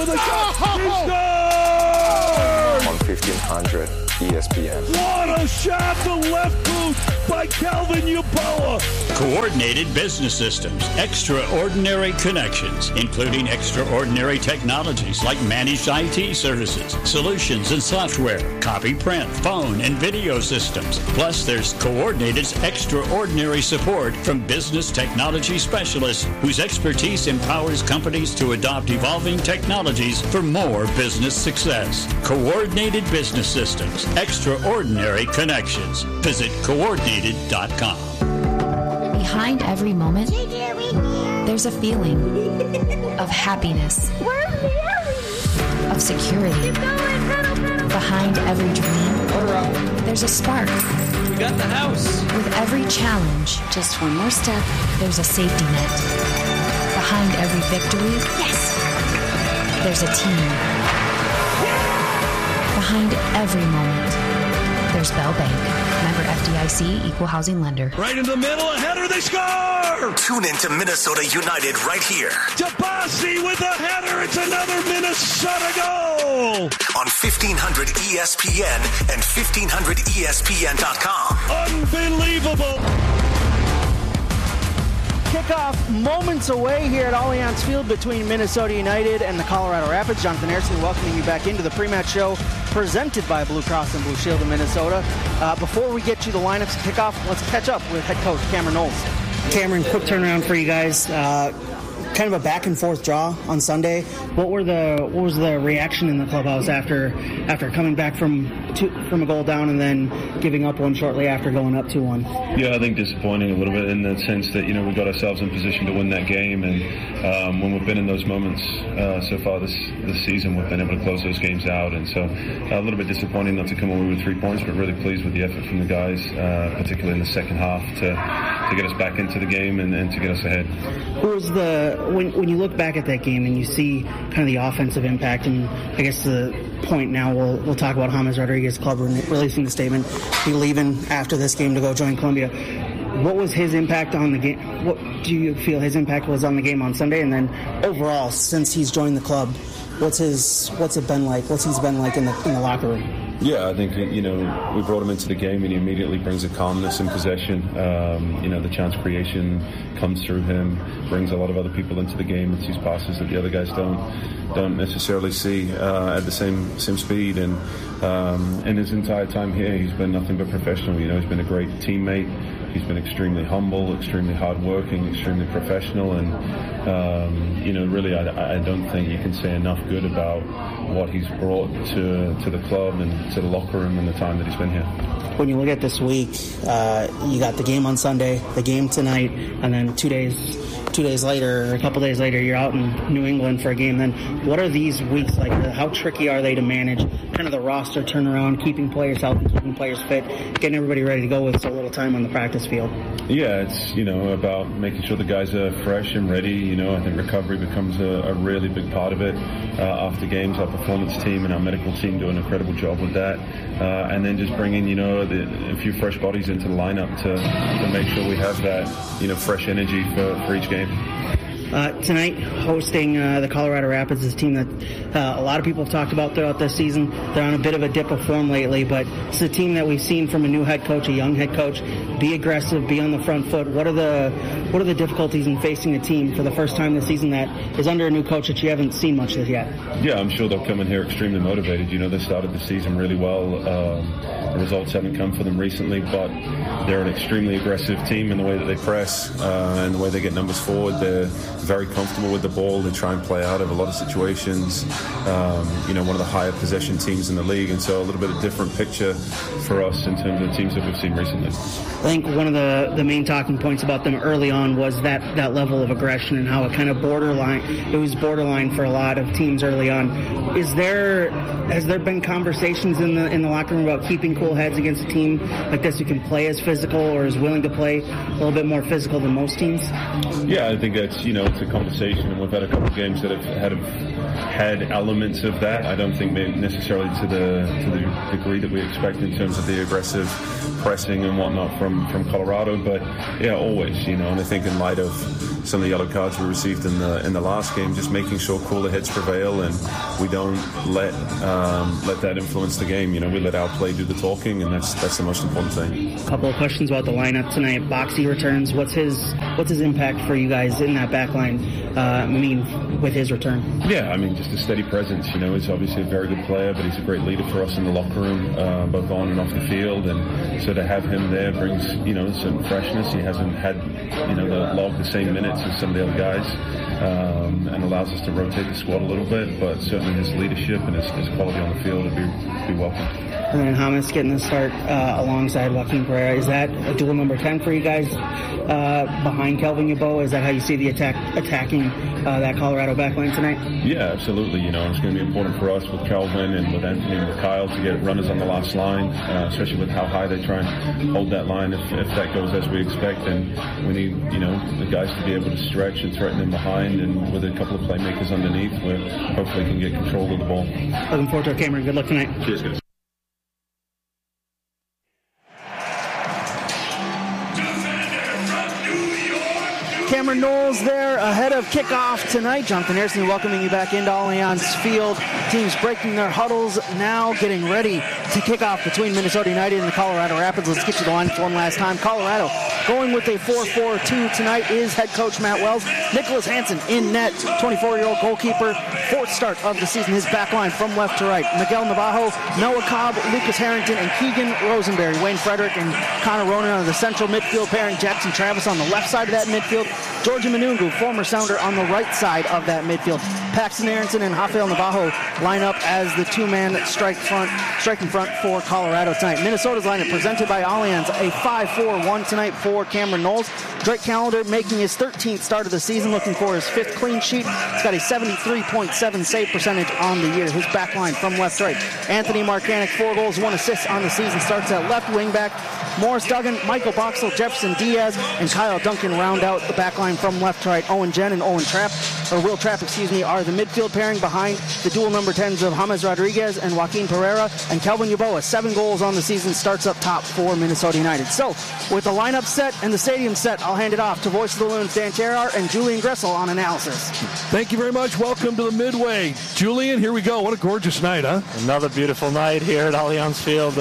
with a shot. He scores! On 1500 ESPN. What a shot to left boot by Calvin Uboa. Coordinated business systems, extraordinary connections, including extraordinary technologies like managed IT services, solutions and software, copy, print, phone, and video systems. Plus, there's Coordinated's extraordinary support from business technology specialists whose expertise empowers companies to adopt evolving technologies for more business success. Coordinated business systems, extraordinary connections. Visit coordinated.com. Behind every moment, there's a feeling of happiness, of security. Behind every dream, there's a spark. We got the house. With every challenge, just one more step, there's a safety net. Behind every victory, there's a team. Behind every moment, there's Bell Bank. Member FDIC, Equal Housing Lender. Right in the middle, a header, they score! Tune into Minnesota United right here. Tabasi with a header, it's another Minnesota goal! On 1500 ESPN and 1500ESPN.com. Unbelievable! Kickoff moments away here at Allianz Field between Minnesota United and the Colorado Rapids. Jonathan Harrison welcoming you back into the pre-match show presented by Blue Cross and Blue Shield of Minnesota. Before we get you the lineups to kickoff, let's catch up with head coach Cameron Knowles. Cameron, quick turnaround for you guys. Kind of a back and forth draw on Sunday. What was the reaction in the clubhouse after coming back from a goal down and then giving up one shortly after going up 2-1? Yeah, I think disappointing a little bit in the sense that, we got ourselves in position to win that game, and when we've been in those moments so far this season, we've been able to close those games out, and so a little bit disappointing not to come away with 3 points, but really pleased with the effort from the guys, particularly in the second half, to get us back into the game and to get us ahead. When you look back at that game and you see kind of the offensive impact, and I guess the point now we'll talk about James Rodriguez club releasing the statement, he leaving after this game to go join Columbia. What was his impact on the game? What do you feel his impact was on the game on Sunday? And then overall, since he's joined the club, what's it been like? What's he's been like in the locker room? Yeah, I think, we brought him into the game and he immediately brings a calmness in possession. The chance creation comes through him, brings a lot of other people into the game and sees passes that the other guys don't necessarily see at the same speed. And in his entire time here, he's been nothing but professional. He's been a great teammate. He's been extremely humble, extremely hardworking, extremely professional, and really, I don't think you can say enough good about what he's brought to the club and to the locker room in the time that he's been here. When you look at this week, you got the game on Sunday, the game tonight, and then 2 days later, or a couple days later, you're out in New England for a game. Then what are these weeks like? How tricky are they to manage? Kind of the roster turnaround, keeping players healthy, keeping players fit, getting everybody ready to go with so little time on the practice field. Yeah, it's about making sure the guys are fresh and ready. I think recovery becomes a really big part of it. After games, our performance team and our medical team do an incredible job with that. And then just bringing a few fresh bodies into the lineup to make sure we have that fresh energy for each game. Tonight, hosting the Colorado Rapids is a team that a lot of people have talked about throughout this season. They're on a bit of a dip of form lately, but it's a team that we've seen from a new head coach, a young head coach, be aggressive, be on the front foot. What are the difficulties in facing a team for the first time this season that is under a new coach that you haven't seen much of yet? Yeah, I'm sure they'll come in here extremely motivated. They started the season really well. The results haven't come for them recently, but they're an extremely aggressive team in the way that they press and the way they get numbers forward. They're very comfortable with the ball. They try and play out of a lot of situations. One of the higher possession teams in the league, and so a little bit of different picture for us in terms of the teams that we've seen recently. I think one of the main talking points about them early on was that level of aggression and how it kind of was borderline for a lot of teams early on. Has there been conversations in the locker room about keeping cool heads against a team like this who can play as physical or is willing to play a little bit more physical than most teams? Yeah, I think that's it's a conversation, and we've had a couple of games that have had elements of that. I don't think necessarily to the degree that we expect in terms of the aggressive pressing and whatnot from Colorado, but yeah, always, and I think in light of some of the yellow cards we received in the last game, just making sure cooler heads prevail and we don't let that influence the game. We let our play do the talking, and that's the most important thing. A couple of questions about the lineup tonight. Boxy returns. What's his impact for you guys in that back line? With his return. Yeah, just a steady presence. He's obviously a very good player, but he's a great leader for us in the locker room, both on and off the field. And so to have him there brings, some freshness. He hasn't had, the same minutes as some of the other guys, and allows us to rotate the squad a little bit. But certainly his leadership and his quality on the field would be welcome. And then James getting the start alongside Joaquin Pereira. Is that a dual number 10 for you guys behind Kelvin Yeboah? Is that how you see the attacking that Colorado backline tonight? Yeah, absolutely. It's going to be important for us with Kelvin and with Anthony and with Kyle to get runners on the last line, especially with how high they try and hold that line if that goes as we expect. And we need, the guys to be able to stretch and threaten them behind, and with a couple of playmakers underneath, we hopefully can get control of the ball. Looking forward to it, Cameron. Good luck tonight. Cheers, guys. Cameron Knowles there ahead of kickoff tonight. Jonathan Harrison welcoming you back into Allianz Field. Teams breaking their huddles now, getting ready to kick off between Minnesota United and the Colorado Rapids. Let's get you the line for one last time. Colorado going with a 4-4-2 tonight is head coach Matt Wells. Nicholas Hansen in net, 24-year-old goalkeeper. Fourth start of the season. His back line from left to right. Miguel Navajo, Noah Cobb, Lucas Harrington, and Keegan Rosenberry. Wayne Frederick and Connor Ronan on the central midfield pairing. Jackson Travis on the left side of that midfield. Georgia Manungu, former Sounder, on the right side of that midfield. Paxton Aronson and Rafael Navajo line up as the two-man striking front for Colorado tonight. Minnesota's lineup presented by Allianz, a 5-4-1 tonight for Cameron Knowles. Drake Callender making his 13th start of the season, looking for his 5th clean sheet. He's got a 73.7 save percentage on the year. His back line from left to right. Anthony Markanek, 4 goals, 1 assist on the season. Starts at left wing back. Morris Duggan, Michael Boxall, Jefferson Diaz, and Kyle Duncan round out the back line from left to right. Owen Jen and Will Trapp, are the midfield pairing behind the dual number 10s of James Rodriguez and Joaquin Pereira. And Kelvin Yeboah, 7 goals on the season, starts up top for Minnesota United. So, with the lineup set and the stadium set, I'll hand it off to Voice of the Loons Dan Terrar and Julian Gressel on analysis. Thank you very much. Welcome to the Midway. Julian, here we go. What a gorgeous night, huh? Another beautiful night here at Allianz Field.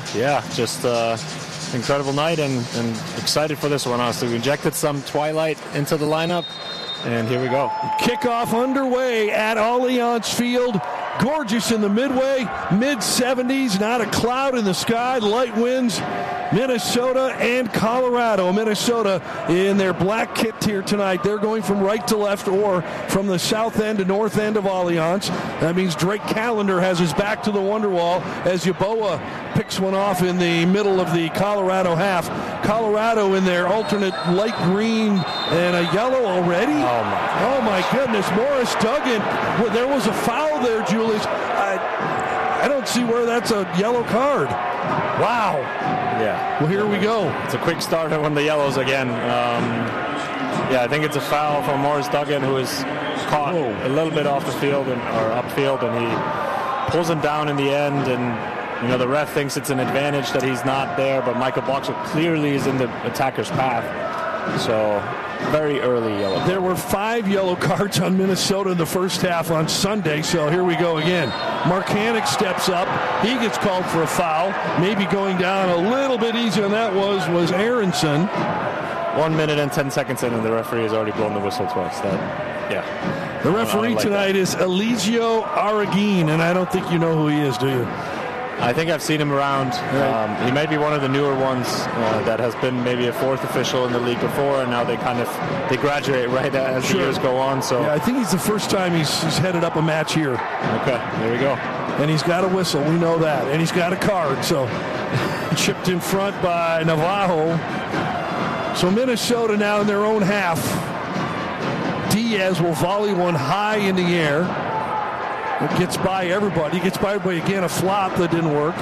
Incredible night and excited for this one, honestly. We injected some Twilight into the lineup, and here we go. Kickoff underway at Allianz Field. Gorgeous in the Midway, mid-70s, not a cloud in the sky, light winds. Minnesota and Colorado. Minnesota in their black kit here tonight. They're going from right to left or from the south end to north end of Allianz. That means Drake Callender has his back to the Wonderwall as Yeboah picks one off in the middle of the Colorado half. Colorado in their alternate light green and a yellow already. Oh my goodness. Morris Duggan. Well, there was a foul there, Julius. I don't see where that's a yellow card. Wow. Yeah. Well, here we go. It's a quick start on the yellows again. I think it's a foul from Morris Duggan, who is caught a little bit off the field or upfield, and he pulls him down in the end. And the ref thinks it's an advantage that he's not there, but Michael Boxall clearly is in the attacker's path. So very early yellow. There were 5 yellow cards on Minnesota in the first half on Sunday, so here we go again. Markanek steps up. He gets called for a foul. Maybe going down a little bit easier than that was Aronson. 1 minute and 10 seconds in, and the referee has already blown the whistle twice. The referee tonight is Eligio Araguin, and I don't think you know who he is, do you? I think I've seen him around. Right. He may be one of the newer ones that has been maybe a 4th official in the league before, and now they graduate right as the years go on. So I think he's the first time he's headed up a match here. Okay, there we go. And he's got a whistle, we know that, and he's got a card. So chipped in front by Navajo. So Minnesota now in their own half. Diaz will volley one high in the air. It gets by everybody. Gets by everybody again. A flop that didn't work.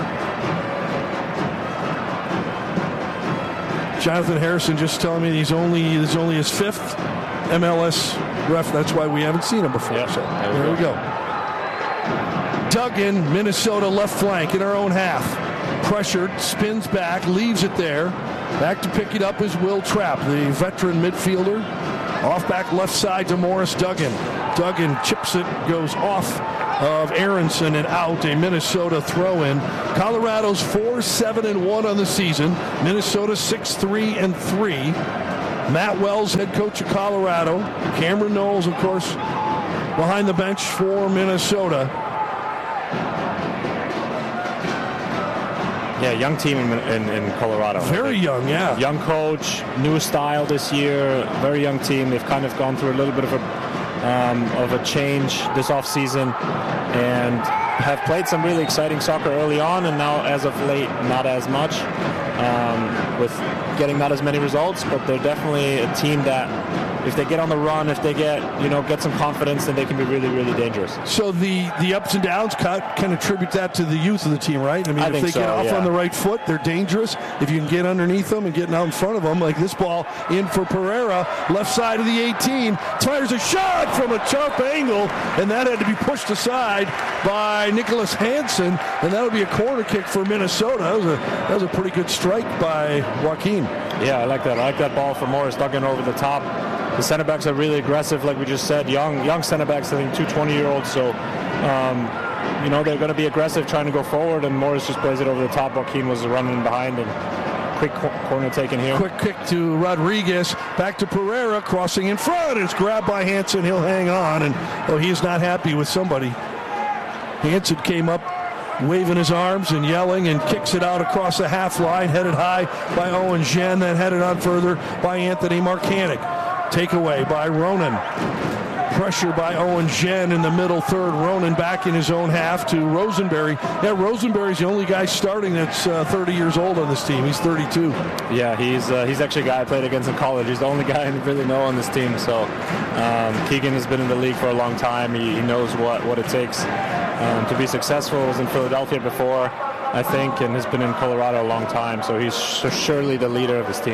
Jonathan Harrison just telling me he's only his 5th MLS ref. That's why we haven't seen him before. Yeah, so there we go. Duggan, Minnesota left flank in our own half. Pressured, spins back, leaves it there. Back to pick it up is Will Trapp, the veteran midfielder. Off back left side to Morris Duggan. Duggan chips it, goes off of Aronson and out. A Minnesota throw-in. Colorado's 4-7-1 on the season. Minnesota 6-3-3. Matt Wells, head coach of Colorado. Cameron Knowles, of course, behind the bench for Minnesota. Yeah, young team in Colorado. Very young, yeah. Young coach, new style this year, very young team. They've kind of gone through a little bit of a change this offseason and have played some really exciting soccer early on, and now as of late, not as much, with getting not as many results, but they're definitely a team that if they get on the run, if they get some confidence, then they can be really, really dangerous. So the ups and downs can attribute that to the youth of the team, right? I mean, if they get off on the right foot, they're dangerous. If you can get underneath them and get out in front of them, like this ball in for Pereira, left side of the 18, fires a shot from a sharp angle, and that had to be pushed aside by Nicholas Hansen, and that'll be a corner kick for Minnesota. That was a pretty good strike by Joaquin. Yeah, I like that. I like that ball from Morris Duggan over the top. The center backs are really aggressive, like we just said. Young center backs, I think 2 20-year-olds. So, they're going to be aggressive, trying to go forward, and Morris just plays it over the top. Joaquin was running behind, and quick corner taken here. Quick kick to Rodriguez. Back to Pereira, crossing in front. It's grabbed by Hansen. He'll hang on, and he's not happy with somebody. Hansen came up, waving his arms and yelling, and kicks it out across the half line, headed high by Owen Zhen, then headed on further by Anthony Markanek. Takeaway by Ronan. Pressure by Owen Zhen in the middle third. Ronan back in his own half to Rosenberry. Yeah, Rosenberry's the only guy starting that's 30 years old on this team. He's 32. Yeah, he's actually a guy I played against in college. He's the only guy I really know on this team. So Keegan has been in the league for a long time. He knows what it takes to be successful. He was in Philadelphia before, I think, and has been in Colorado a long time. So he's surely the leader of his team.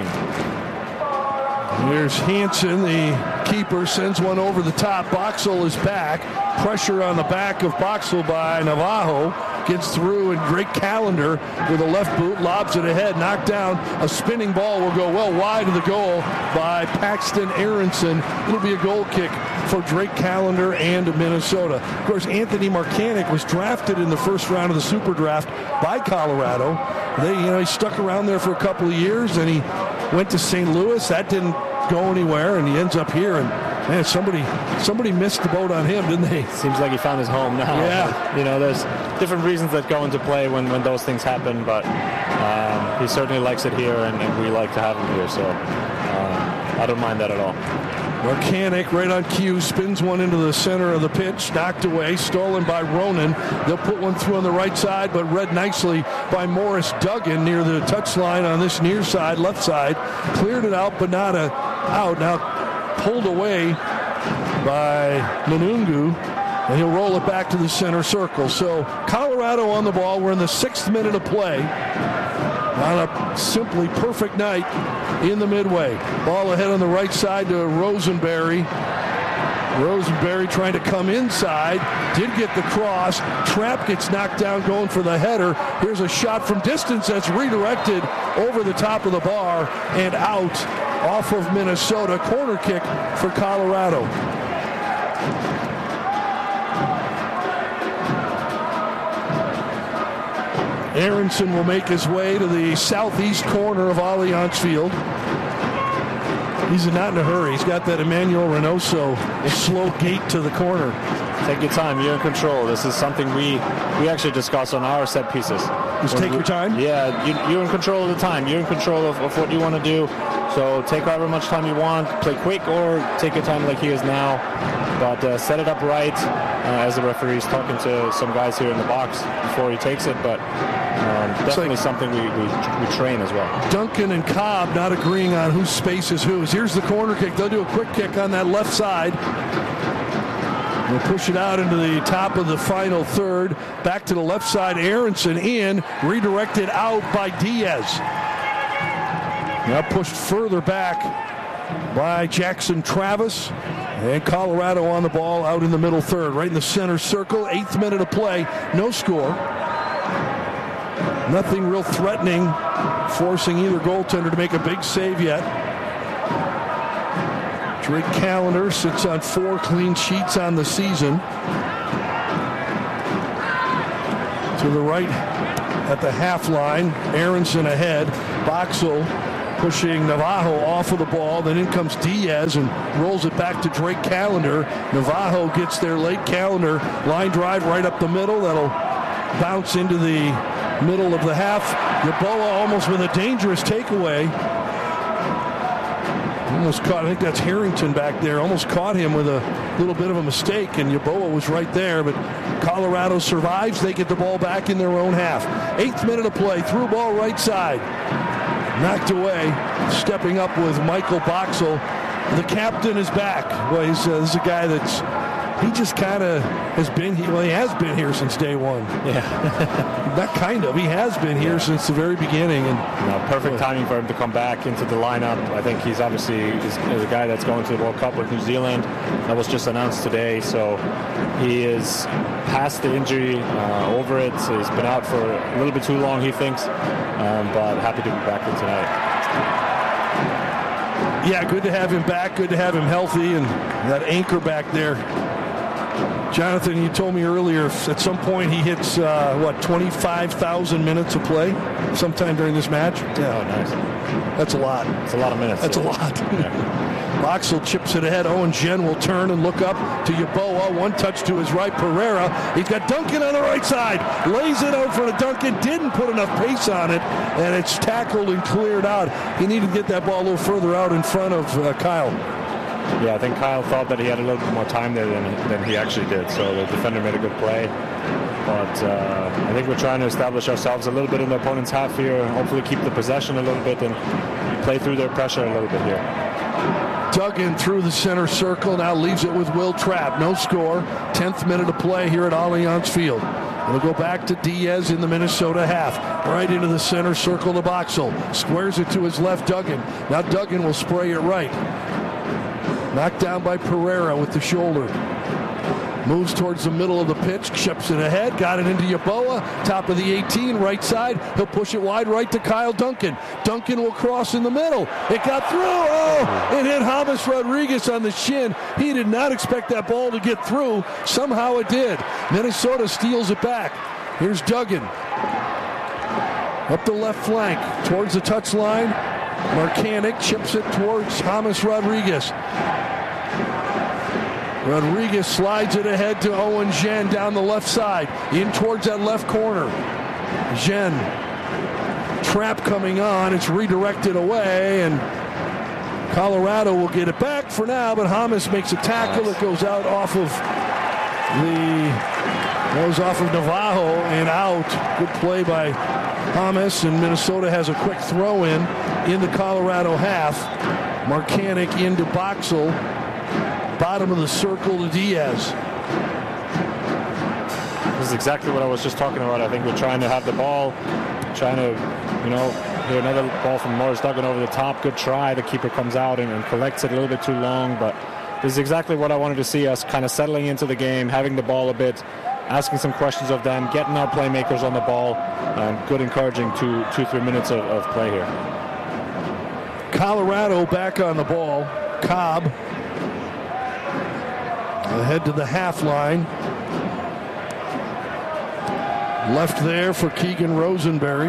Here's Hansen, the keeper, sends one over the top. Boxall is back. Pressure on the back of Boxall by Navajo. Gets through, and Drake Callender with a left boot lobs it ahead. Knocked down. A spinning ball will go well wide of the goal by Paxton Aronson. It'll be a goal kick for Drake Callender and Minnesota. Of course, Anthony Markanek was drafted in the first round of the Super Draft by Colorado. He stuck around there for a couple of years, and he went to St. Louis. That didn't go anywhere, and he ends up here. And man, somebody missed the boat on him, didn't they? Seems like he found his home now. Yeah. There's different reasons that go into play when those things happen, but he certainly likes it here, and we like to have him here. So I don't mind that at all. Markanek right on cue, spins one into the center of the pitch, knocked away, stolen by Ronan. They'll put one through on the right side, but read nicely by Morris Duggan near the touchline on this near side, left side. Cleared it out, but not out. Now pulled away by Manungu, and he'll roll it back to the center circle. So Colorado on the ball. We're in the 6th minute of play on a simply perfect night in the midway. Ball ahead on the right side to Rosenberry. Rosenberry trying to come inside. Did get the cross. Trapp gets knocked down going for the header. Here's a shot from distance that's redirected over the top of the bar and out off of Minnesota. Corner kick for Colorado. Aronson will make his way to the southeast corner of Allianz Field. He's not in a hurry. He's got that Emmanuel Reynoso slow gait to the corner. Take your time. You're in control. This is something we actually discuss on our set pieces. Just take your time? Yeah, you're in control of the time. You're in control of what you want to do. So take however much time you want. Play quick or take your time like he is now. But set it up right as the referee's talking to some guys here in the box before he takes it. But definitely something we train as well. Duncan and Cobb not agreeing on whose space is whose. Here's the corner kick. They'll do a quick kick on that left side. We'll push it out into the top of the final third. Back to the left side. Aronson in. Redirected out by Diaz. Now pushed further back by Jackson Travis. And Colorado on the ball out in the middle third. Right in the center circle. 8th minute of play. No score. Nothing real threatening, forcing either goaltender to make a big save yet. Drake Callender sits on 4 clean sheets on the season. To the right at the half line, Aronson ahead. Boxall pushing Navajo off of the ball. Then in comes Diaz and rolls it back to Drake Callender. Navajo gets there late. Callender line drive right up the middle. That'll bounce into the middle of the half. Yeboah almost with a dangerous takeaway. Almost caught, I think that's Harrington back there, almost caught him with a little bit of a mistake, and Yeboah was right there, but Colorado survives. They get the ball back in their own half. 8th minute of play, through ball right side. Knocked away, stepping up with Michael Boxall. The captain is back. Well, this is a guy that's, he just kind of has been here. Well, he has been here since day one. Yeah. Not kind of. He has been here since the very beginning. And perfect timing for him to come back into the lineup. I think he's obviously is a guy that's going to the World Cup with New Zealand. That was just announced today. So he is past the injury, over it. So he's been out for a little bit too long, he thinks. But happy to be back here tonight. Yeah, good to have him back. Good to have him healthy. And that anchor back there. Jonathan, you told me earlier at some point he hits, 25,000 minutes of play sometime during this match? Yeah. Oh, nice. That's a lot. It's a lot of minutes. That's a lot. Yeah. Boxall chips it ahead. Owen Jen will turn and look up to Yeboah. One touch to his right. Pereira. He's got Duncan on the right side. Lays it out for Duncan. Didn't put enough pace on it, and it's tackled and cleared out. He needed to get that ball a little further out in front of Kyle. Yeah, I think Kyle thought that he had a little bit more time there than he actually did. So the defender made a good play. But I think we're trying to establish ourselves a little bit in the opponent's half here. Hopefully keep the possession a little bit and play through their pressure a little bit here. Duggan through the center circle. Now leaves it with Will Trapp. No score. 10th minute of play here at Allianz Field. It'll go back to Diaz in the Minnesota half. Right into the center circle to Boxall. Squares it to his left, Duggan. Now Duggan will spray it right. Knocked down by Pereira with the shoulder. Moves towards the middle of the pitch. Chips it ahead. Got it into Yeboah. Top of the 18, right side. He'll push it wide right to Kyle Duncan. Duncan will cross in the middle. It got through. Oh, it hit James Rodriguez on the shin. He did not expect that ball to get through. Somehow it did. Minnesota steals it back. Here's Duggan. Up the left flank. Towards the touchline. Marcanic chips it towards James Rodriguez. Rodriguez slides it ahead to Owen Jen down the left side. In towards that left corner. Jen. Trap coming on. It's redirected away, and Colorado will get it back for now, but James makes a tackle. It goes out off of Navajo and out. Good play by James, and Minnesota has a quick throw in the Colorado half. Marcanic into Boxall. Bottom of the circle to Diaz. This is exactly what I was just talking about. I think we're trying to have the ball, trying to, hear another ball from Morris Duggan over the top. Good try. The keeper comes out and collects it a little bit too long, but this is exactly what I wanted to see us kind of settling into the game, having the ball a bit, asking some questions of them, getting our playmakers on the ball. Good encouraging 2-3 minutes of play here. Colorado back on the ball. Cobb ahead to the half line. Left there for Keegan Rosenberry.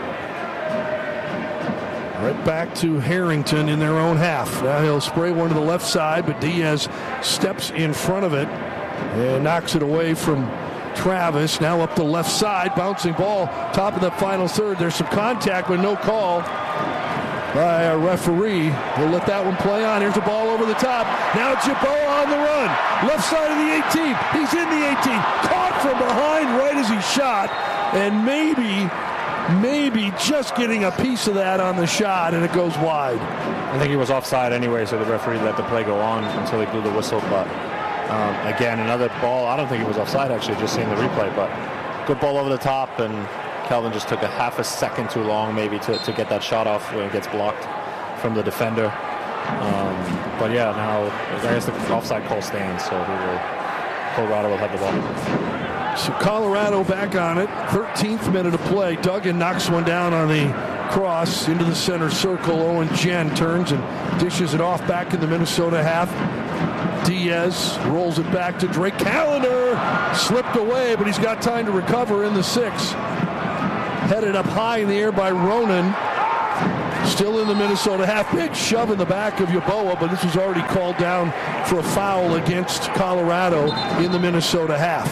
Right back to Harrington in their own half. Now he'll spray one to the left side, but Diaz steps in front of it and knocks it away from Travis. Now up the left side, bouncing ball, top of the final third. There's some contact, but no call by a referee. We'll let that one play on. Here's the ball over the top. Now it's Yeboah on the run. Left side of the 18. He's in the 18. Caught from behind right as he shot. And maybe just getting a piece of that on the shot, and it goes wide. I think he was offside anyway, so the referee let the play go on until he blew the whistle. But again, another ball. I don't think he was offside, actually, just seeing the replay. But good ball over the top, and Kelvin just took a half a second too long maybe to get that shot off when it gets blocked from the defender. But yeah, now I guess the offside call stands, so Colorado will have the ball. So Colorado back on it. 13th minute of play. Duggan knocks one down on the cross into the center circle. Owen Jen turns and dishes it off back in the Minnesota half. Diaz rolls it back to Drake. Callender slipped away, but he's got time to recover in the 6. Headed up high in the air by Ronan. Still in the Minnesota half. Big shove in the back of Yeboah, but this was already called down for a foul against Colorado in the Minnesota half.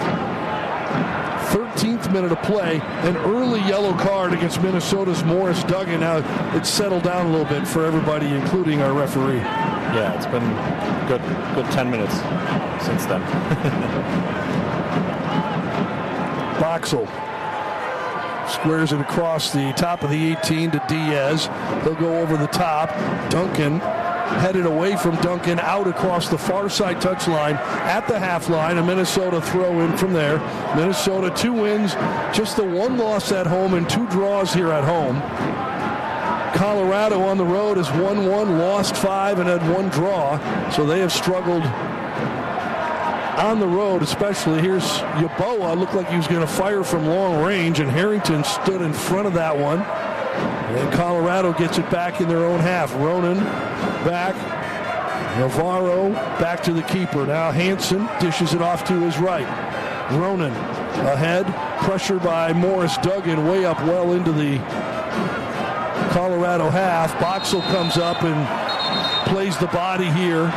13th minute of play, an early yellow card against Minnesota's Morris Duggan. Now it's settled down a little bit for everybody, including our referee. Yeah, it's been good 10 minutes since then. Boxel squares it across the top of the 18 to Diaz. He'll go over the top. Duncan headed away from Duncan, out across the far side touchline at the half line. A Minnesota throw in from there. Minnesota 2 wins, just the 1 loss at home and 2 draws here at home. Colorado on the road has won 1, lost 5, and had 1 draw. So they have struggled on the road, especially. Here's Yeboah. Looked like he was going to fire from long range, and Harrington stood in front of that one. And Colorado gets it back in their own half. Ronan back. Navarro back to the keeper. Now Hansen dishes it off to his right. Ronan ahead. Pressure by Morris Duggan way up well into the Colorado half. Boxel comes up and plays the body here.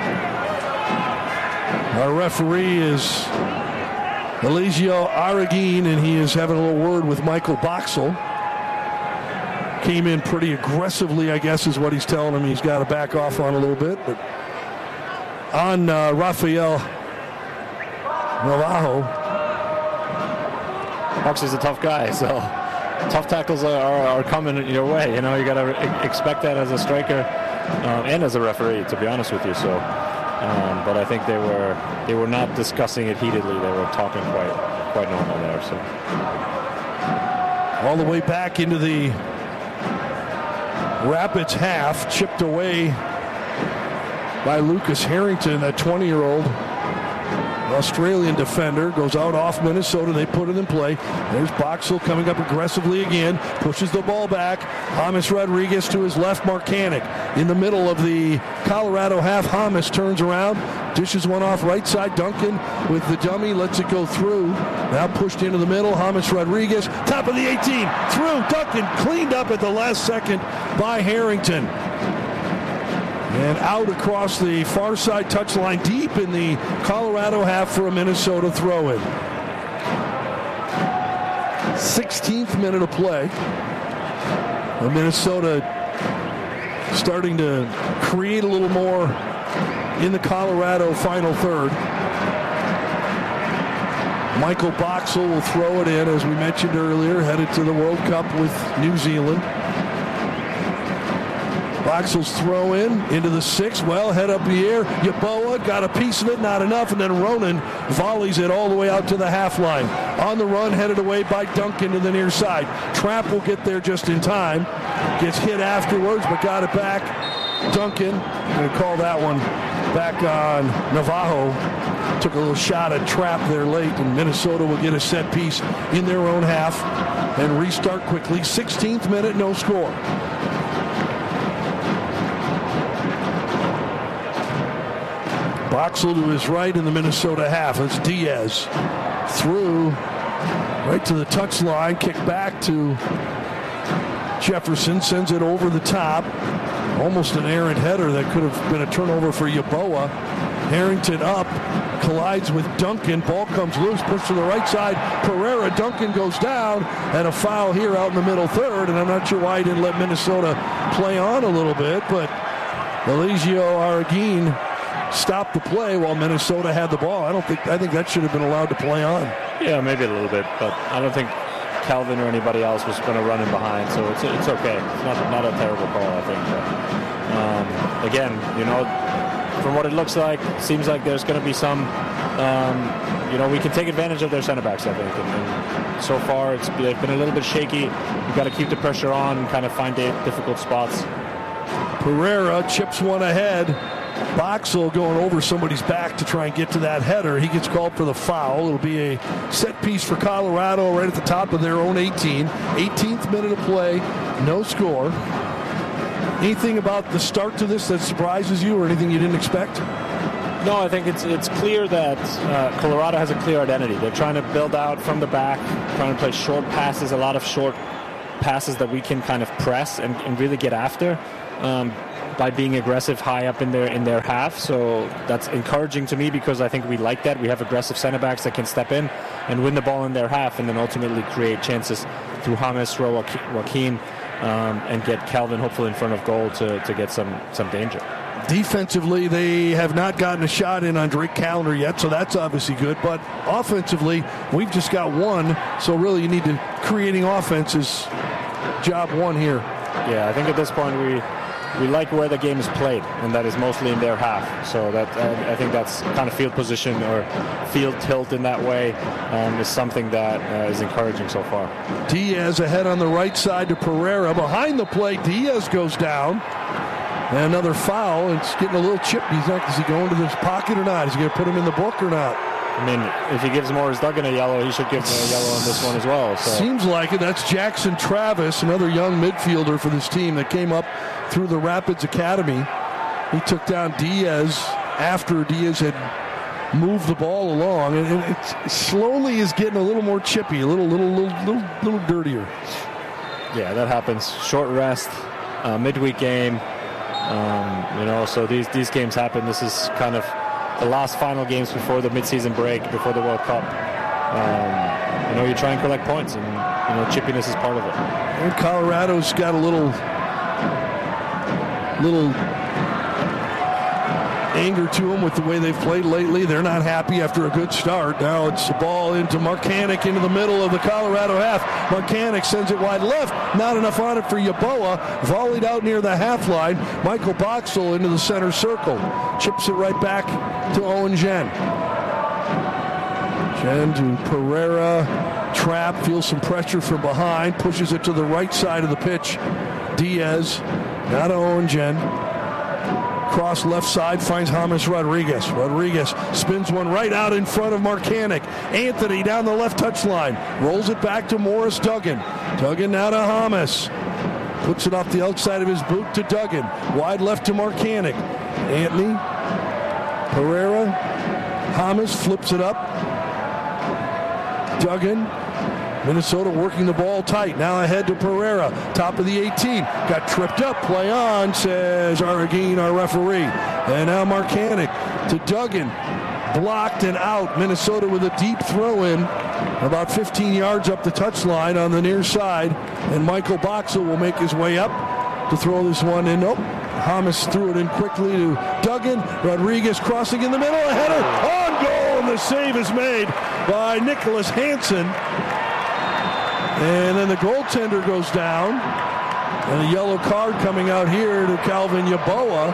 Our referee is Eligio Araguin, and he is having a little word with Michael Boxel. Came in pretty aggressively, I guess, is what he's telling him. He's got to back off on a little bit. But on Rafael Navajo. Hawks is a tough guy, so tough tackles are coming your way. You know, you got to expect that as a striker and as a referee, to be honest with you. So, but I think they were not discussing it heatedly. They were talking quite normal there. So all the way back into the Rapids half, chipped away by Lucas Harrington, that 20-year-old Australian defender. Goes out off Minnesota. They put it in play. There's Boxel coming up aggressively again. Pushes the ball back. James Rodriguez to his left. Marcanic in the middle of the Colorado half. James turns around. Dishes one off right side. Duncan with the dummy. Lets it go through. Now pushed into the middle. James Rodriguez. Top of the 18. Through. Duncan cleaned up at the last second by Harrington. And out across the far side touchline, deep in the Colorado half for a Minnesota throw-in. 16th minute of play. And Minnesota starting to create a little more in the Colorado final third. Michael Boxel will throw it in, as we mentioned earlier, headed to the World Cup with New Zealand. Boxel's throw in into the 6. Well, head up the air. Yeboah got a piece of it, not enough, and then Ronan volleys it all the way out to the half line. On the run, headed away by Duncan to the near side. Trapp will get there just in time. Gets hit afterwards, but got it back. Duncan, going to call that one back on Navajo. Took a little shot at Trapp there late, and Minnesota will get a set piece in their own half and restart quickly. 16th minute, no score. Boxel to his right in the Minnesota half. It's Diaz through right to the touchline. Kick back to Jefferson. Sends it over the top. Almost an errant header that could have been a turnover for Yeboah. Harrington up. Collides with Duncan. Ball comes loose. Pushed to the right side. Pereira. Duncan goes down. And a foul here out in the middle third. And I'm not sure why he didn't let Minnesota play on a little bit. But Eligio Araguin stopped the play while Minnesota had the ball. I think that should have been allowed to play on. Yeah, maybe a little bit, but I don't think Calvin or anybody else was going to run in behind, so it's okay. It's not a terrible call, I think. But, again, you know, from what it looks like, seems like there's going to be some, you know, we can take advantage of their center backs, I think. And so far, they've been a little bit shaky. You've got to keep the pressure on and kind of find difficult spots. Pereira chips one ahead. Boxall going over somebody's back to try and get to that header. He gets called for the foul. It'll be a set piece for Colorado right at the top of their own 18. 18th minute of play, no score. Anything about the start to this that surprises you or anything you didn't expect? No, I think it's clear that Colorado has a clear identity. They're trying to build out from the back, trying to play short passes, a lot of short passes that we can kind of press and really get after by being aggressive high up in their half. So that's encouraging to me because I think we like that. We have aggressive center backs that can step in and win the ball in their half and then ultimately create chances through James, Joaquin, and get Calvin hopefully in front of goal to get some danger. Defensively, they have not gotten a shot in on Drake Callender yet, so that's obviously good. But offensively, we've just got one, so really you need to creating offense is job one here. Yeah, I think at this point we like where the game is played, and that is mostly in their half. So that I think that's kind of field position or field tilt in that way is something that is encouraging so far. Diaz ahead on the right side to Pereira. Behind the plate, Diaz goes down. And another foul. It's getting a little chippy. Is he going to this pocket or not? Is he going to put him in the book or not? I mean, if he gives Morris Duggan a yellow, he should give him a yellow on this one as well. So. Seems like it. That's Jackson Travis, another young midfielder for this team that came up through the Rapids Academy. He took down Diaz after Diaz had moved the ball along, and it slowly is getting a little more chippy, a little dirtier. Yeah, that happens. Short rest, midweek game. So these games happen. This is kind of the last final games before the midseason break, before the World Cup. You try and collect points, and chippiness is part of it. And Colorado's got a little anger to them with the way they've played lately. They're not happy after a good start. Now it's the ball into Marcanic into the middle of the Colorado half. Marcanic sends it wide left. Not enough on it for Yeboah. Volleyed out near the half line. Michael Boxall into the center circle. Chips it right back to Owen Jen. Jen to Pereira. Trap, feels some pressure from behind. Pushes it to the right side of the pitch. Diaz. Now to Owen Jen. Cross left side, finds James Rodriguez. Rodriguez spins one right out in front of Marcanic. Anthony down the left touchline. Rolls it back to Morris Duggan. Duggan now to James. Puts it off the outside of his boot to Duggan. Wide left to Marcanic. Anthony. Pereira. James flips it up. Duggan. Minnesota working the ball tight. Now ahead to Pereira. Top of the 18. Got tripped up. Play on, says Arreguin, our referee. And now Marcanic to Duggan. Blocked and out. Minnesota with a deep throw in. About 15 yards up the touchline on the near side. And Michael Boxall will make his way up to throw this one in. Nope. James threw it in quickly to Duggan. Rodriguez crossing in the middle. A header on goal. And the save is made by Nicholas Hansen. And then the goaltender goes down. And a yellow card coming out here to Calvin Yeboah.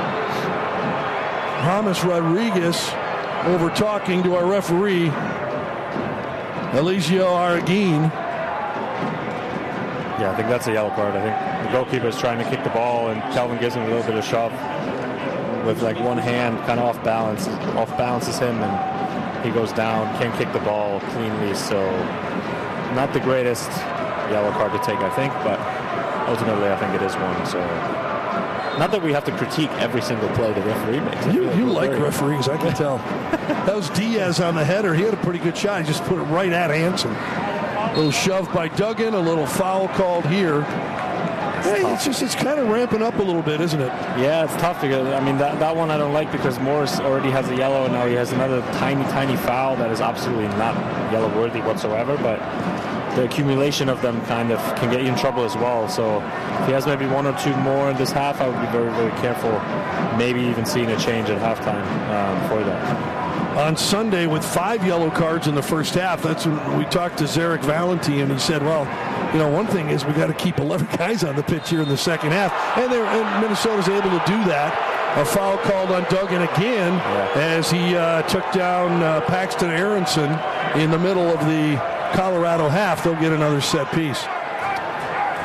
James Rodriguez over talking to our referee, Eligio Arreguin. Yeah, I think that's a yellow card. I think the goalkeeper is trying to kick the ball, and Calvin gives him a little bit of shove with like one hand, kind of off balances him, and he goes down, can't kick the ball cleanly. So not the greatest yellow card to take, I think, but ultimately I think it is one. So not that we have to critique every single play the referee makes. You like referees, I can tell. That was Diaz on the header. He had a pretty good shot. He just put it right at Hansen. A little shove by Duggan, a little foul called here. Hey, it's kind of ramping up a little bit, isn't it? Yeah, it's tough because, I mean, that one I don't like because Morris already has a yellow, and now he has another tiny foul that is absolutely not yellow-worthy whatsoever, but the accumulation of them kind of can get you in trouble as well. So if he has maybe one or two more in this half, I would be very, very careful, maybe even seeing a change at halftime for that. On Sunday, with 5 yellow cards in the first half, that's when we talked to Zarek Valentine, and he said, well, you know, one thing is we got to keep 11 guys on the pitch here in the second half, and Minnesota's able to do that. A foul called on Duggan again as he took down Paxton Aronson in the middle of the Colorado half. They'll get another set piece.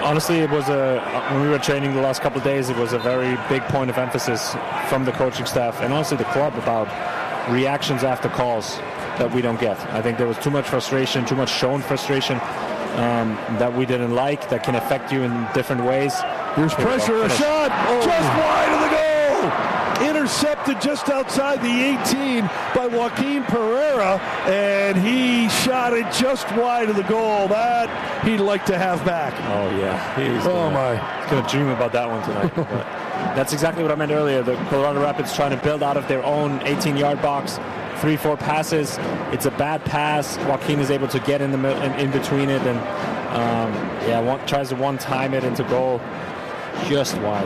honestly, it was when we were training the last couple of days, it was a very big point of emphasis from the coaching staff and honestly the club about reactions after calls that we don't get. I think there was too much frustration, too much shown frustration that we didn't like, that can affect you in different ways. There's pressure, a shot, just wide of the goal. Intercepted just outside the 18 by Joaquin Pereira, and he shot it just wide of the goal. That he'd like to have back. Oh, yeah. He's going to dream about that one tonight. But that's exactly what I meant earlier. The Colorado Rapids trying to build out of their own 18-yard box. 3-4 passes. It's a bad pass. Joaquin is able to get in between it and tries to one-time it into goal just wide.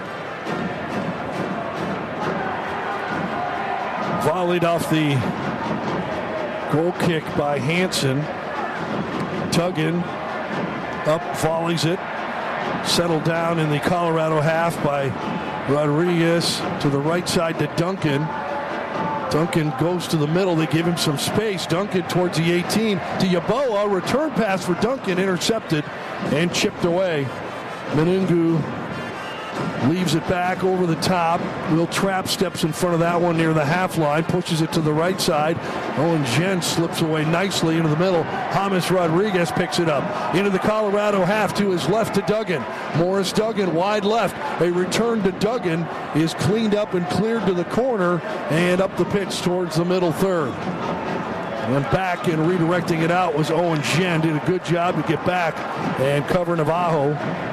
Volleyed off the goal kick by Hansen. Tuggan up, volleys it. Settled down in the Colorado half by Rodriguez to the right side to Duncan. Duncan goes to the middle. They give him some space. Duncan towards the 18 to Yeboah. Return pass for Duncan, intercepted and chipped away. Menungu leaves it back over the top. Will Trapp steps in front of that one near the half line, pushes it to the right side. Owen Jen slips away nicely into the middle. James Rodriguez picks it up into the Colorado half to his left to Duggan. Morris Duggan wide left. A return to Duggan is cleaned up and cleared to the corner and up the pitch towards the middle third. And back and redirecting it out was Owen Jen. Did a good job to get back and cover Navajo.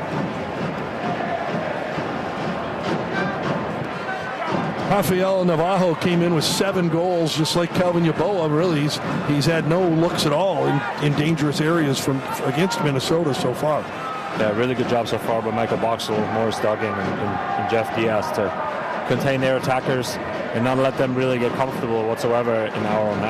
Rafael Navajo came in with 7 goals, just like Calvin Yeboah. Really, he's had no looks at all in dangerous areas against Minnesota so far. Yeah, really good job so far by Michael Boxall, Morris Duggan, and Jeff Diaz to contain their attackers and not let them really get comfortable whatsoever in our own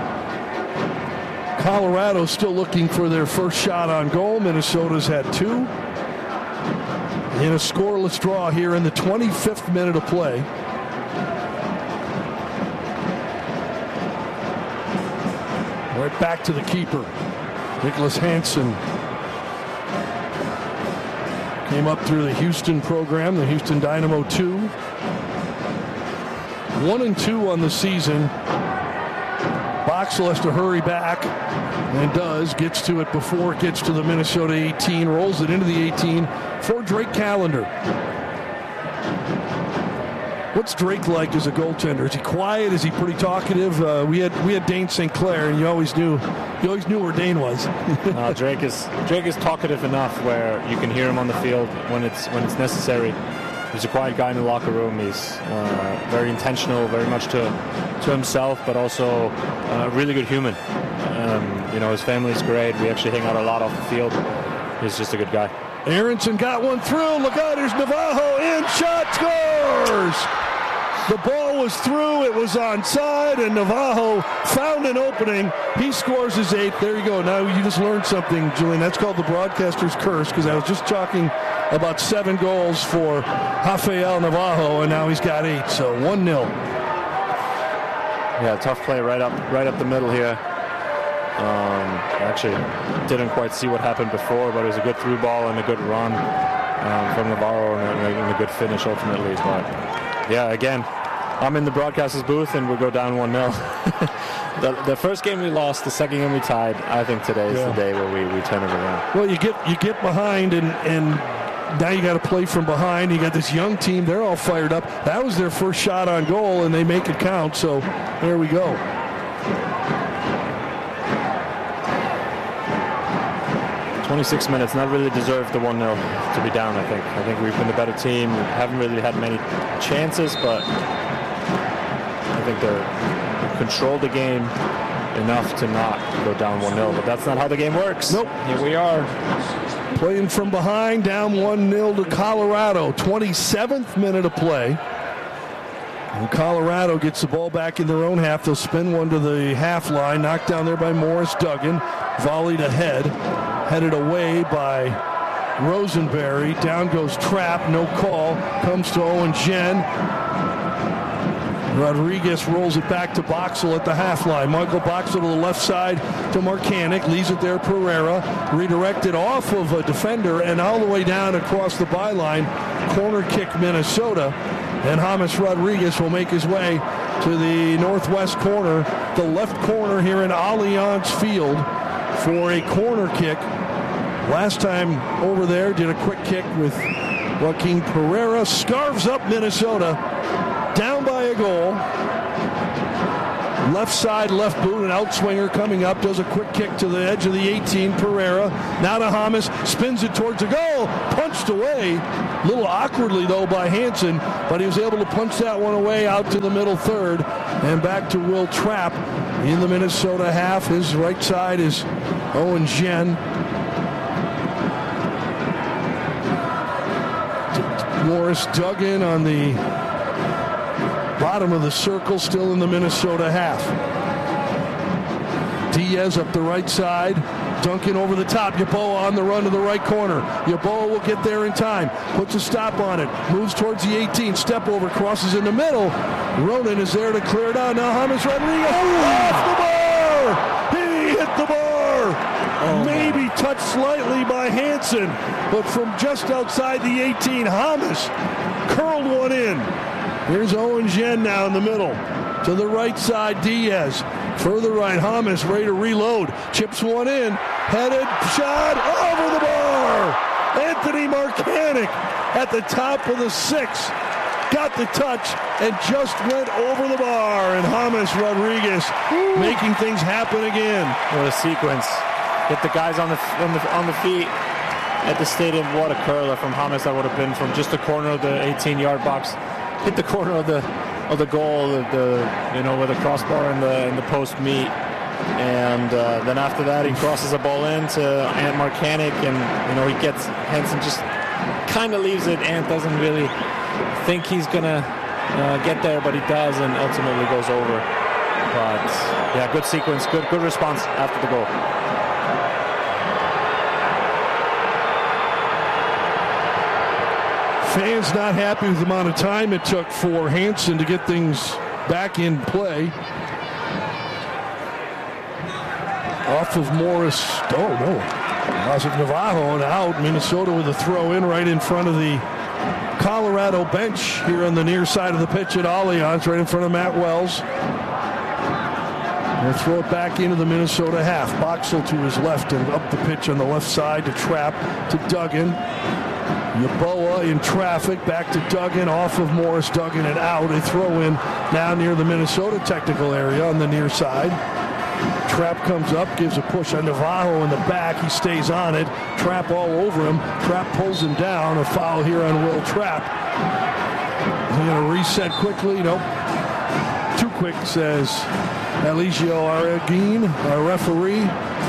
half. Colorado still looking for their first shot on goal. Minnesota's had 2. In a scoreless draw here in the 25th minute of play. Right back to the keeper. Nicholas Hansen came up through the Houston program, the Houston Dynamo 2. 1-2 on the season. Boxall has to hurry back, and does. Gets to it before it gets to the Minnesota 18. Rolls it into the 18 for Drake Callender. What's Drake like as a goaltender? Is he quiet? Is he pretty talkative? We had Dane St. Clair, and you always knew where Dane was. Drake is talkative enough where you can hear him on the field when it's necessary. He's a quiet guy in the locker room. He's very intentional, very much to himself, but also a really good human. His family's great. We actually hang out a lot off the field. He's just a good guy. Aronson got one through. Look out, here's Navajo in. Shot, scores! The ball was through. It was onside, and Navajo found an opening. He scores his 8th. There you go. Now you just learned something, Julian. That's called the broadcaster's curse, because I was just talking about 7 goals for Rafael Navajo, and now he's got 8. So 1-0. Yeah, tough play right up the middle here. Actually didn't quite see what happened before, but it was a good through ball and a good run from Navarro and a good finish ultimately. But yeah, again, I'm in the broadcaster's booth and we go down 1-0. The first game we lost, the second game we tied. I think today is the day where we turn it around. Well, you get behind and now you got to play from behind. You got this young team; they're all fired up. That was their first shot on goal, and they make it count. So there we go. 26 minutes, not really deserved the 1-0 to be down, I think. I think we've been the better team. We haven't really had many chances, but I think they controlled the game enough to not go down 1-0. But that's not how the game works. Nope. Here we are. Playing from behind, down 1-0 to Colorado. 27th minute of play. And Colorado gets the ball back in their own half. They'll spin one to the half line. Knocked down there by Morris Duggan. Volleyed ahead. Headed away by Rosenberry. Down goes Trapp. No call. Comes to Owen Jen. Rodriguez rolls it back to Boxall at the half line. Michael Boxall to the left side to Marcanic. Leaves it there, Pereira. Redirected off of a defender and all the way down across the byline. Corner kick, Minnesota. And James Rodriguez will make his way to the northwest corner, the left corner here in Allianz Field for a corner kick. Last time over there, did a quick kick with Joaquin Pereira. Scarves up Minnesota. Down by a goal. Left side, left boot, an outswinger coming up. Does a quick kick to the edge of the 18. Pereira. Now to James. Spins it towards the goal. Punched away. A little awkwardly, though, by Hansen. But he was able to punch that one away out to the middle third. And back to Will Trapp in the Minnesota half. His right side is Owen Jen. Morris Duggan on the bottom of the circle, still in the Minnesota half. Diaz up the right side. Duncan over the top. Yeboah on the run to the right corner. Yeboah will get there in time. Puts a stop on it. Moves towards the 18. Step over. Crosses in the middle. Ronan is there to clear it out. Now James Rodriguez off the bar. He hit the bar. Maybe touched slightly by Hansen. But from just outside the 18, James curled one in. Here's Owen Jen now in the middle. To the right side, Diaz. Further right, James ready to reload. Chips one in. Headed shot over the bar. Anthony Marcanic at the top of the 6. Got the touch and just went over the bar. And James Rodriguez making things happen again. What a sequence. Hit the guys on the feet at the stadium. What a curler from James that would have been from just the corner of the 18-yard box. Hit the corner of the goal, where the crossbar and the post meet, and then after that he crosses the ball in to Ant Marcanic, and he gets Hansen just kind of leaves it. Ant doesn't really think he's gonna get there, but he does, and ultimately goes over. But yeah, good sequence, good response after the goal. Fans not happy with the amount of time it took for Hansen to get things back in play. Off of Morris. Oh, no. Joseph Navajo and out. Minnesota with a throw in right in front of the Colorado bench here on the near side of the pitch at Allianz, right in front of Matt Wells. They'll throw it back into the Minnesota half. Boxall to his left and up the pitch on the left side to Trapp, to Duggan. Yeboah in traffic, back to Duggan, off of Morris, Duggan and out. A throw in now near the Minnesota technical area on the near side. Trapp comes up, gives a push on Navajo in the back. He stays on it. Trapp all over him. Trapp pulls him down. A foul here on Will Trapp. He's going to reset quickly. Nope. Too quick, says Eligio Arguin, our referee.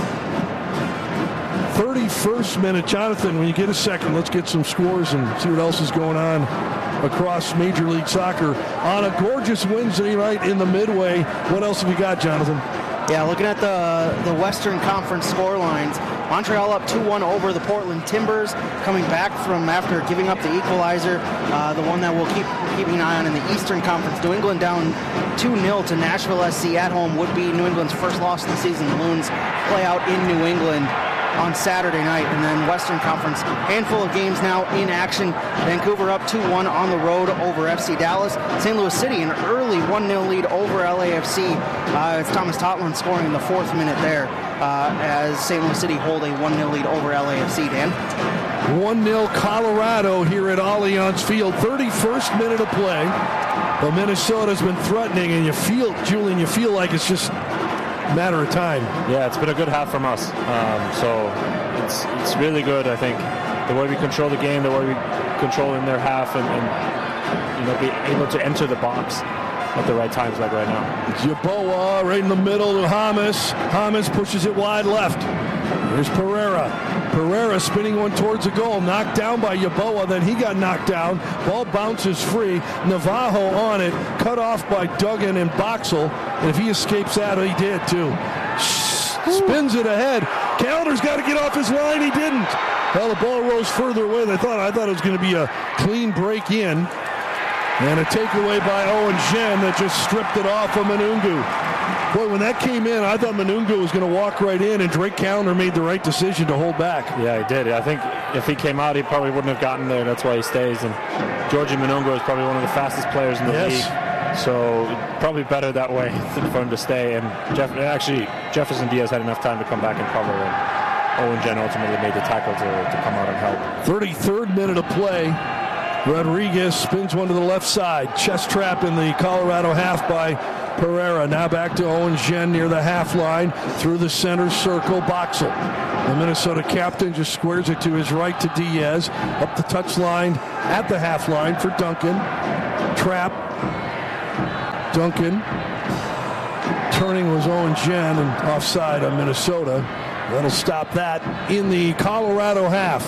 31st minute. Jonathan, when you get a second, let's get some scores and see what else is going on across Major League Soccer on a gorgeous Wednesday night in the Midway. What else have you got, Jonathan? Yeah, looking at the Western Conference score lines, Montreal up 2-1 over the Portland Timbers, coming back from after giving up the equalizer, the one that we'll keeping an eye on in the Eastern Conference. New England down 2-0 to Nashville SC at home, would be New England's first loss of the season. The Loons play out in New England on Saturday night. And then Western Conference, handful of games now in action. Vancouver up 2-1 on the road over FC Dallas. St. Louis City, an early 1-0 lead over LAFC. It's Thomas Totland scoring in the 4th minute there as St. Louis City hold a 1-0 lead over LAFC, Dan. 1-0 Colorado here at Allianz Field. 31st minute of play. But Minnesota's been threatening, and you feel like it's just matter of time. Yeah, it's been a good half from us. So it's really good, I think. The way we control the game, the way we control in their half, and be able to enter the box at the right times like right now. Yeboah right in the middle to James. James pushes it wide left. Here's Pereira. Pereira spinning one towards the goal. Knocked down by Yeboah. Then he got knocked down. Ball bounces free. Navajo on it. Cut off by Duggan and Boxall. And if he escapes that, he did too. Spins it ahead. Callender's got to get off his line. He didn't. Well, the ball rose further away than I thought. I thought it was going to be a clean break in. And a takeaway by Owen Jen that just stripped it off of Manungu. Boy, when that came in, I thought Manungu was going to walk right in, and Drake Callender made the right decision to hold back. Yeah, he did. I think if he came out, he probably wouldn't have gotten there. That's why he stays. And Georgie Manungu is probably one of the fastest players in the league. So probably better that way for him to stay. And Jefferson Diaz had enough time to come back and cover. And Owen Jen ultimately made the tackle to come out and help. 33rd minute of play. Rodriguez spins one to the left side. Chest trap in the Colorado half by Pereira. Now back to Owen Jen near the half line. Through the center circle, Boxall. The Minnesota captain just squares it to his right to Diaz. Up the touchline at the half line for Duncan. Trap. Duncan. Turning was Owen Jen and offside on Minnesota. That'll stop that in the Colorado half.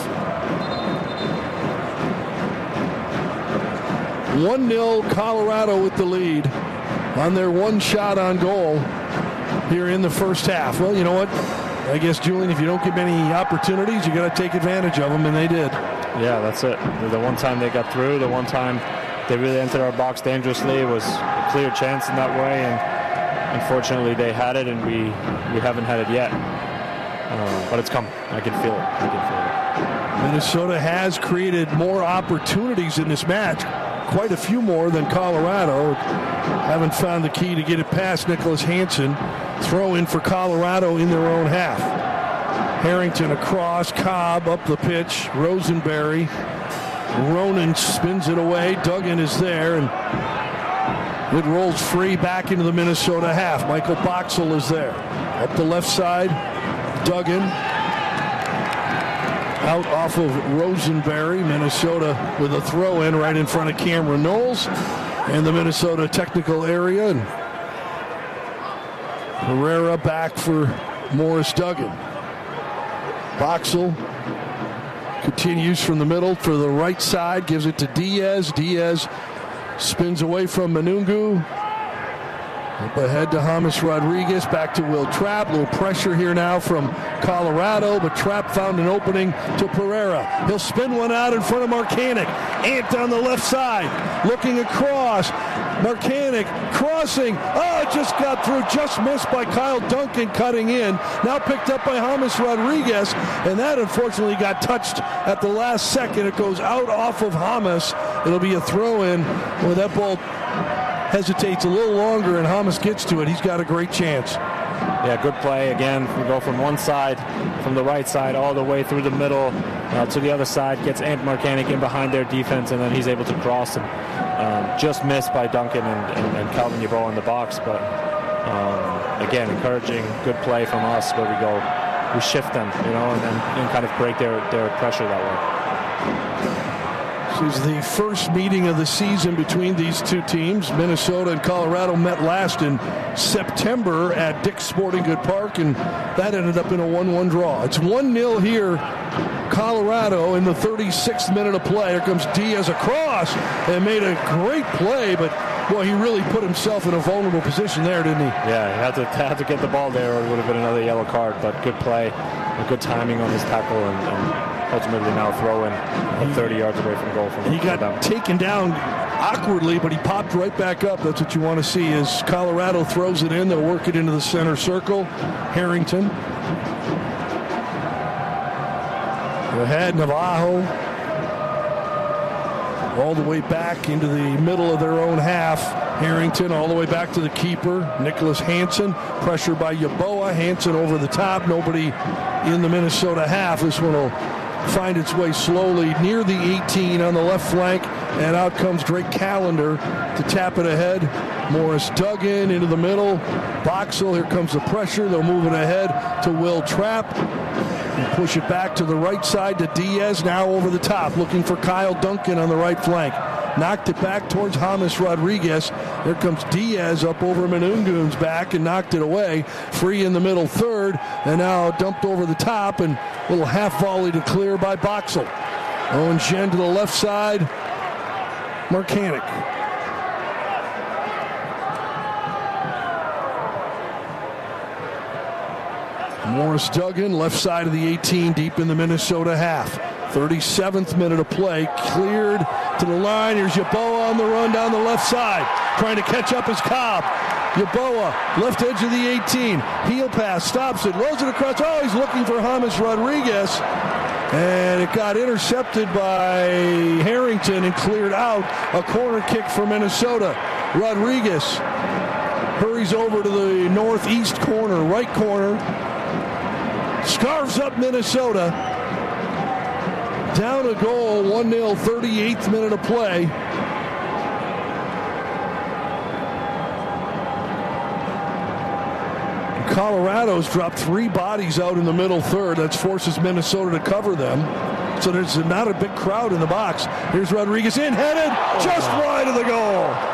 1-0 Colorado with the lead on their one shot on goal here in the first half. Well, you know what? I guess, Julian, if you don't get many opportunities, you got to take advantage of them, and they did. Yeah, that's it. The one time they got through, the one time they really entered our box dangerously, it was a clear chance in that way, and unfortunately they had it, and we haven't had it yet. But it's coming. I can feel it. Minnesota has created more opportunities in this match. Quite a few more than Colorado. Haven't found the key to get it past Nicholas Hansen. Throw in for Colorado in their own half. Harrington across, Cobb up the pitch, Rosenberry. Ronan spins it away. Duggan is there, and it rolls free back into the Minnesota half. Michael Boxall is there. Up the left side, Duggan. Out off of Rosenberry. Minnesota with a throw-in right in front of Cameron Knowles and the Minnesota technical area. And Pereira back for Morris Duggan. Boxall continues from the middle for the right side, gives it to Diaz. Diaz spins away from Manungu. Up ahead to James Rodriguez, back to Will Trapp. A little pressure here now from Colorado, but Trapp found an opening to Pereira. He'll spin one out in front of Marcanic. Ant on the left side, looking across. Marcanic crossing. Oh, just got through, just missed by Kyle Duncan cutting in. Now picked up by James Rodriguez, and that unfortunately got touched at the last second. It goes out off of James. It'll be a throw-in where that ball hesitates a little longer and James gets to it. He's got a great chance. Yeah, good play. Again, we go from one side, from the right side, all the way through the middle to the other side, gets Ant Marcanic in behind their defense, and then he's able to cross and just missed by Duncan and Calvin Yeboah in the box. But again, encouraging, good play from us where we shift them, and kind of break their pressure that way. This is the first meeting of the season between these two teams. Minnesota and Colorado met last in September at Dick's Sporting Good Park, and that ended up in a 1-1 draw. It's 1-0 here, Colorado, in the 36th minute of play. Here comes Diaz across and made a great play, but boy, he really put himself in a vulnerable position there, didn't he? Yeah, he had to get the ball there, or it would have been another yellow card, but good play, good timing on his tackle, and ultimately now throw in 30 yards away from goal. He got taken down awkwardly, but he popped right back up. That's what you want to see as Colorado throws it in. They'll work it into the center circle. Harrington. Ahead, Navajo. All the way back into the middle of their own half. Harrington all the way back to the keeper, Nicholas Hansen. Pressure by Yeboah. Hansen over the top. Nobody in the Minnesota half. This one will find its way slowly near the 18 on the left flank, and out comes Drake Callender to tap it ahead. Morris Duggan into the middle. Boxall, here comes the pressure. They'll move it ahead to Will Trapp and push it back to the right side to Diaz, now over the top, looking for Kyle Duncan on the right flank. Knocked it back towards James Rodriguez. Here comes Diaz up over Manungu's back and knocked it away. Free in the middle third, and now dumped over the top, and a little half volley to clear by Boxall. Owen Jen to the left side. Marcanic. Morris Duggan, left side of the 18, deep in the Minnesota half. 37th minute of play, cleared to the line. Here's Yeboah on the run down the left side. Trying to catch up is Cobb. Yeboah, left edge of the 18. Heel pass, stops it, rolls it across. Oh, he's looking for James Rodriguez. And it got intercepted by Harrington and cleared out. A corner kick for Minnesota. Rodriguez hurries over to the northeast corner, right corner. Scarves up Minnesota. Down a goal, 1-0, 38th minute of play. Colorado's dropped 3 bodies out in the middle third. That forces Minnesota to cover them. So there's not a big crowd in the box. Here's Rodriguez in, headed just wide of the goal.